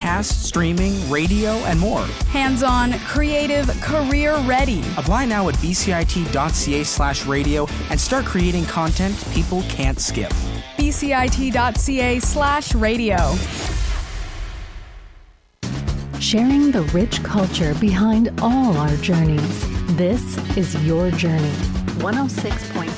podcasts, streaming, radio, and more. Hands-on, creative, career-ready. Apply now at bcit.ca/radio and start creating content people can't skip. bcit.ca/radio. Sharing the rich culture behind all our journeys. This is Your Journey. 106.5